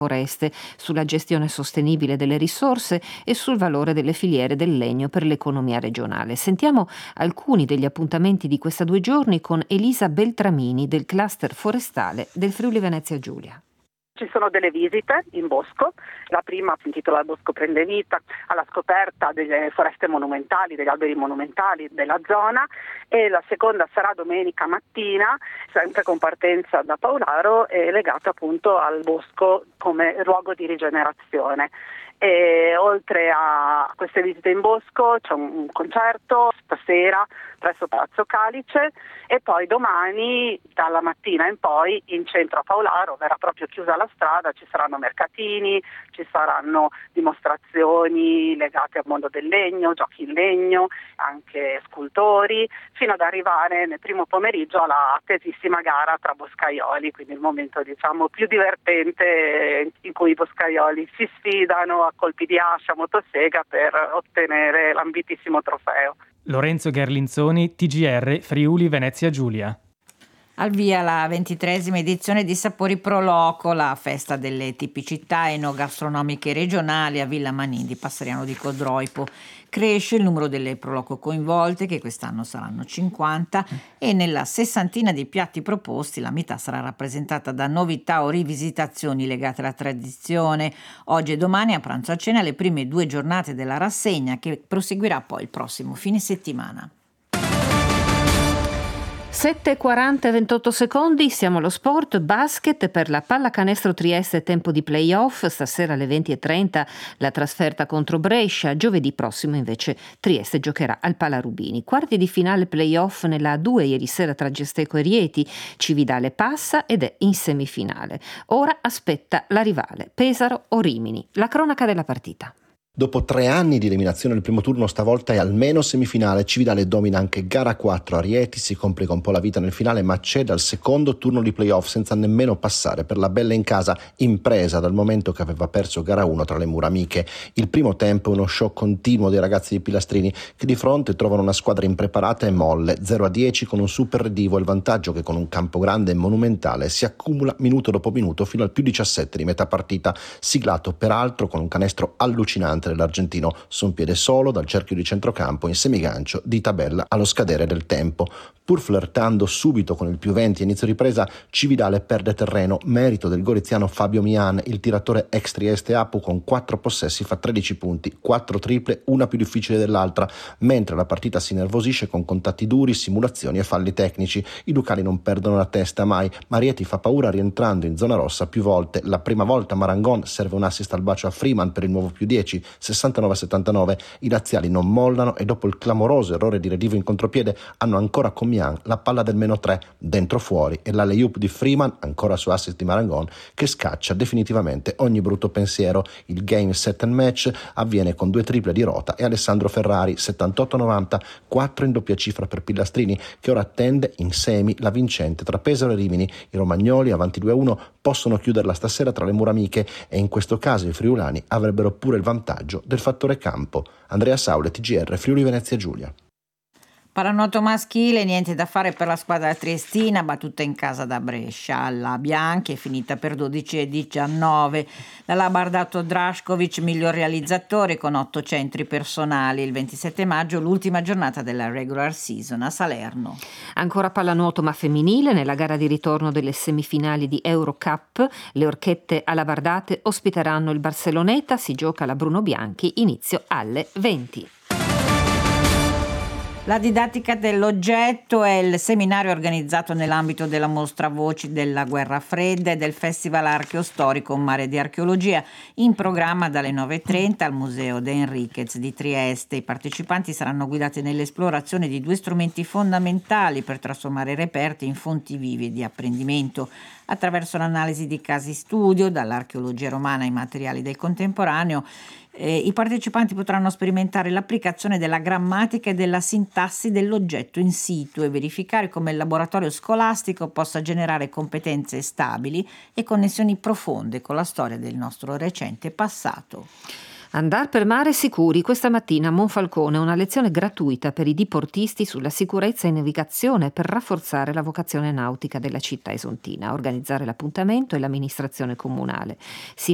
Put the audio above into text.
foreste, sulla gestione sostenibile delle risorse e sul valore delle filiere del legno per l'economia regionale. Sentiamo alcuni degli appuntamenti di questi 2 giorni con Elisa Beltramini del cluster forestale del Friuli Venezia Giulia. Ci sono delle visite in bosco, la prima si intitola Il bosco prende vita, alla scoperta delle foreste monumentali, degli alberi monumentali della zona, e la seconda sarà domenica mattina, sempre con partenza da Paolaro, legata appunto al bosco come luogo di rigenerazione. E oltre a queste visite in bosco c'è un concerto stasera presso Palazzo Calice, e poi domani dalla mattina in poi in centro a Paolaro verrà proprio chiusa la strada, ci saranno mercatini, ci saranno dimostrazioni legate al mondo del legno, giochi in legno, anche scultori, fino ad arrivare nel primo pomeriggio alla attesissima gara tra boscaioli, quindi il momento più divertente in cui i boscaioli si sfidano a colpi di ascia, motosega per ottenere l'ambitissimo trofeo. Lorenzo Gerlinzoni, TGR Friuli Venezia Giulia. Al via la 23esima edizione di Sapori Pro Loco, la festa delle tipicità enogastronomiche regionali a Villa Manin di Passeriano di Codroipo. Cresce il numero delle Pro Loco coinvolte, che quest'anno saranno 50, e nella sessantina di piatti proposti la metà sarà rappresentata da novità o rivisitazioni legate alla tradizione. Oggi e domani a pranzo a cena le prime 2 giornate della rassegna, che proseguirà poi il prossimo fine settimana. 7:40 e 28 secondi, siamo allo sport. Basket per la Pallacanestro Trieste, tempo di playoff, stasera alle 20:30 la trasferta contro Brescia, giovedì prossimo invece Trieste giocherà al Palarubini. Quarti di finale playoff nella A2 ieri sera tra Gesteco e Rieti, Cividale passa ed è in semifinale. Ora aspetta la rivale, Pesaro o Rimini. La cronaca della partita. Dopo 3 anni di eliminazione nel primo turno, stavolta è almeno semifinale. Cividale domina anche gara 4 a Rieti, si complica un po' la vita nel finale, ma c'è al secondo turno di playoff senza nemmeno passare per la Bella in casa, impresa dal momento che aveva perso gara 1 tra le mura amiche. Il primo tempo è uno show continuo dei ragazzi di Pilastrini, che di fronte trovano una squadra impreparata e molle. 0-10 con un super redivo, il vantaggio che con un campo grande e monumentale si accumula minuto dopo minuto fino al più 17 di metà partita, siglato peraltro con un canestro allucinante dell'argentino su un piede solo dal cerchio di centrocampo in semigancio di tabella allo scadere del tempo. Pur flirtando subito con il più 20 a inizio ripresa, Cividale perde terreno, merito del goriziano Fabio Mian. Il tiratore ex Trieste Apu con 4 possessi fa 13 punti, 4 triple, una più difficile dell'altra, mentre la partita si nervosisce con contatti duri, simulazioni e falli tecnici. I lucani non perdono la testa mai, ma Rieti fa paura rientrando in zona rossa più volte. La prima volta Marangon serve un assist al bacio a Freeman per il nuovo più 10, 69-79. I laziali non mollano e dopo il clamoroso errore di redivo in contropiede hanno ancora con Mian la palla del -3 dentro fuori e l'alley-oop di Freeman, ancora su assist di Marangon, che scaccia definitivamente ogni brutto pensiero. Il game set and match avviene con 2 triple di Rota e Alessandro Ferrari, 78-90, 4 in doppia cifra per Pilastrini, che ora attende in semi la vincente tra Pesaro e Rimini. I romagnoli, avanti 2-1, possono chiuderla stasera tra le mura amiche, e in questo caso i friulani avrebbero pure il vantaggio del fattore campo. Andrea Saule, TGR Friuli Venezia Giulia. Pallanuoto maschile, niente da fare per la squadra triestina, battuta in casa da Brescia. La Bianchi è finita per 12-19. La Labardato Drašković, miglior realizzatore con 8 centri personali. Il 27 maggio l'ultima giornata della regular season a Salerno. Ancora pallanuoto ma femminile, nella gara di ritorno delle semifinali di Eurocup, le orchette alabardate ospiteranno il Barceloneta, si gioca alla Bruno Bianchi, inizio alle 20. La didattica dell'oggetto è il seminario organizzato nell'ambito della mostra Voci della Guerra Fredda e del Festival Archeostorico Mare di Archeologia, in programma dalle 9:30 al Museo De Enriquez di Trieste. I partecipanti saranno guidati nell'esplorazione di 2 strumenti fondamentali per trasformare i reperti in fonti vive di apprendimento, attraverso l'analisi di casi studio, dall'archeologia romana ai materiali del contemporaneo. I partecipanti potranno sperimentare l'applicazione della grammatica e della sintassi dell'oggetto in situ e verificare come il laboratorio scolastico possa generare competenze stabili e connessioni profonde con la storia del nostro recente passato. Andar per mare sicuri. Questa mattina a Monfalcone una lezione gratuita per i diportisti sulla sicurezza in navigazione per rafforzare la vocazione nautica della città esontina. A organizzare l'appuntamento è l'amministrazione comunale. Si